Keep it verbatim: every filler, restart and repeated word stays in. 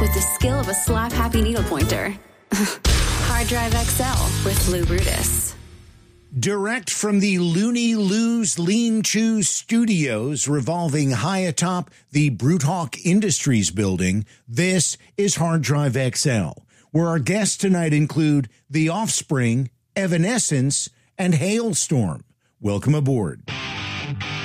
with the skill of a slap-happy needle pointer. Hard Drive X L with Lou Brutus. Direct from the Looney Lou's Lean Chews Studios revolving high atop the Bruthawk Industries building, this is Hard Drive X L, where our guests tonight include The Offspring, Evanescence, and Hailstorm. Welcome aboard.